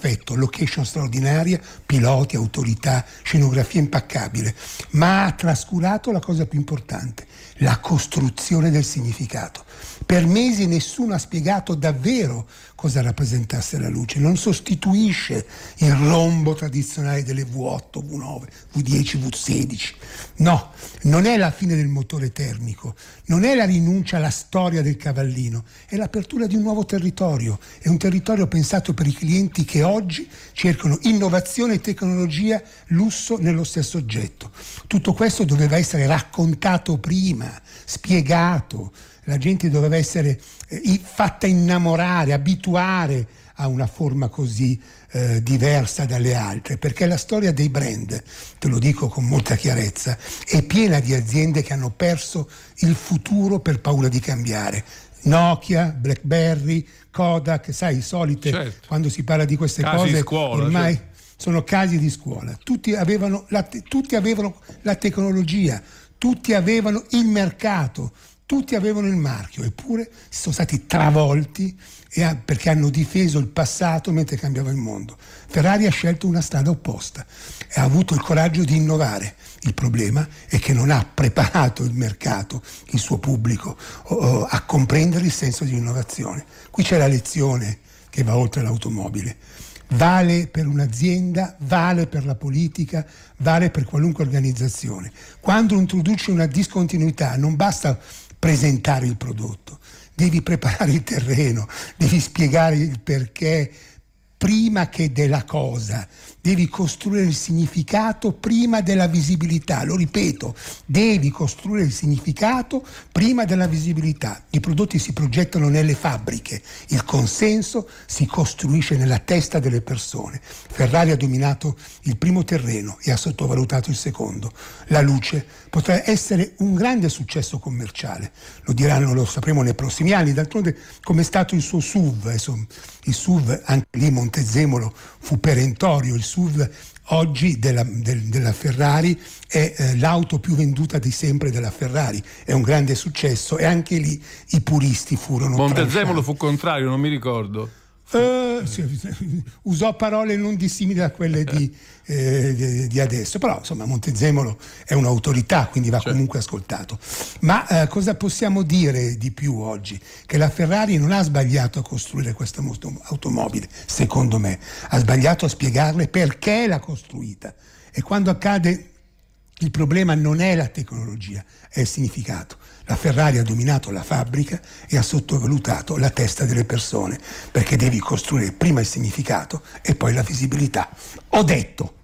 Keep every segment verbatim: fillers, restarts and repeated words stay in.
perfetto, location straordinaria, piloti, autorità, scenografia impeccabile, ma ha trascurato la cosa più importante, la costruzione del significato. Per mesi nessuno ha spiegato davvero cosa rappresentasse la luce, non sostituisce il rombo tradizionale delle V otto, V nove, V dieci, V sedici. No, non è la fine del motore termico, non è la rinuncia alla storia del cavallino, è l'apertura di un nuovo territorio, è un territorio pensato per i clienti che oggi cercano innovazione, tecnologia, lusso nello stesso oggetto. Tutto questo doveva essere raccontato prima, spiegato. La gente doveva essere eh, fatta innamorare, abituare a una forma così eh, diversa dalle altre, perché la storia dei brand, te lo dico con molta chiarezza, è piena di aziende che hanno perso il futuro per paura di cambiare. Nokia, BlackBerry, Kodak, sai, solite, certo. Quando si parla di queste casi cose di scuola, ormai certo. Sono casi di scuola. Tutti avevano la, te- tutti avevano la tecnologia, tutti avevano il mercato, tutti avevano il marchio, eppure sono stati travolti perché hanno difeso il passato mentre cambiava il mondo. Ferrari ha scelto una strada opposta e ha avuto il coraggio di innovare. Il problema è che non ha preparato il mercato, il suo pubblico, a comprendere il senso di innovazione. Qui c'è la lezione che va oltre l'automobile. Vale per un'azienda, vale per la politica, vale per qualunque organizzazione. Quando introduci una discontinuità non basta presentare il prodotto, devi preparare il terreno, devi spiegare il perché prima che della cosa, devi costruire il significato prima della visibilità. Lo ripeto, devi costruire il significato prima della visibilità. I prodotti si progettano nelle fabbriche, il consenso si costruisce nella testa delle persone. Ferrari ha dominato il primo terreno e ha sottovalutato il secondo. La luce potrà essere un grande successo commerciale, lo diranno, lo sapremo nei prossimi anni. D'altronde, come è stato il suo S U V, insomma, il S U V anche lì Montezemolo fu perentorio. Il S U V oggi della, del, della Ferrari è eh, l'auto più venduta di sempre della Ferrari, è un grande successo e anche lì i puristi furono Montezemolo fu contrario, non mi ricordo. Uh, sì, usò parole non dissimili da quelle di, eh, di, di adesso, però insomma Montezemolo è un'autorità, quindi va, certo, comunque ascoltato. Ma eh, cosa possiamo dire di più oggi? Che la Ferrari non ha sbagliato a costruire questa automobile, secondo me, ha sbagliato a spiegarle perché l'ha costruita. E quando accade, il problema non è la tecnologia, è il significato. La Ferrari ha dominato la fabbrica e ha sottovalutato la testa delle persone, perché devi costruire prima il significato e poi la visibilità. Ho detto.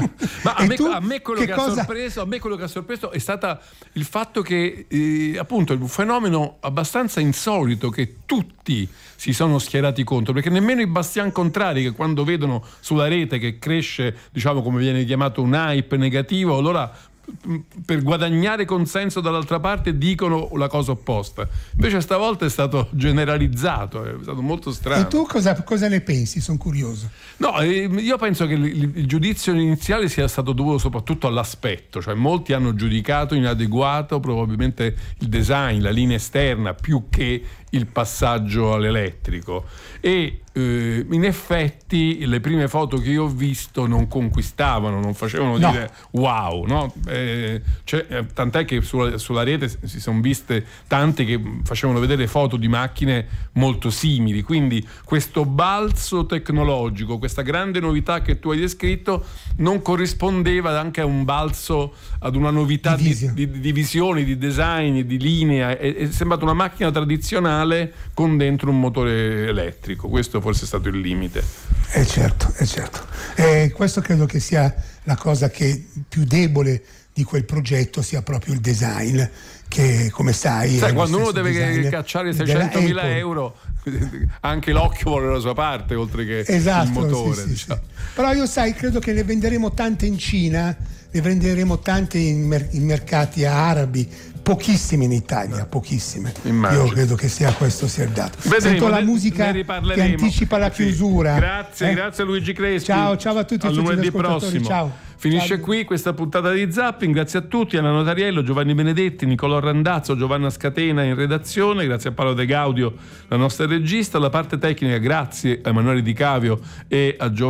Ma a me, a, me quello che che cosa... ha sorpreso, a me quello che ha sorpreso è stato il fatto che eh, appunto è un fenomeno abbastanza insolito che tutti si sono schierati contro, perché nemmeno i bastian contrari, che quando vedono sulla rete che cresce, diciamo, come viene chiamato, un hype negativo, allora per guadagnare consenso dall'altra parte dicono la cosa opposta. Invece stavolta è stato generalizzato, è stato molto strano. E tu cosa, cosa ne pensi? Sono curioso. No, io penso che il, il giudizio iniziale sia stato dovuto soprattutto all'aspetto, cioè molti hanno giudicato inadeguato probabilmente il design, la linea esterna, più che il passaggio all'elettrico. E eh, in effetti le prime foto che io ho visto non conquistavano, non facevano no. dire wow, no? Eh, cioè, eh, tant'è che sulla, sulla rete si sono viste tante che facevano vedere foto di macchine molto simili, quindi questo balzo tecnologico, questa grande novità che tu hai descritto non corrispondeva anche a un balzo, ad una novità di, di, di visioni, di design, di linea. È, è sembrata una macchina tradizionale con dentro un motore elettrico. Questo forse è stato il limite. È certo, è certo. E questo credo che sia la cosa che più debole di quel progetto, sia proprio il design, che come sai, sai quando uno deve cacciare seicentomila euro, anche l'occhio vuole la sua parte oltre che esatto, il motore, sì, sì, diciamo. Sì. Però io sai, credo che ne venderemo tante in Cina, ne venderemo tante in, mer- in mercati arabi, pochissime in Italia, pochissime. Immagino. Io credo che sia questo sia il dato. Vedremo, Sento la ne, musica ne che anticipa la sì. chiusura. Grazie, eh? grazie a Luigi Crespi. Ciao, ciao a tutti. Al lunedì prossimo. Ciao. Finisce ciao. qui questa puntata di Zapping. Grazie a tutti, Anna Notariello, Giovanni Benedetti, Nicolò Randazzo, Giovanna Scatena in redazione. Grazie a Paolo De Gaudio, la nostra regista. La parte tecnica, grazie a Emanuele Di Cavio e a Giovanni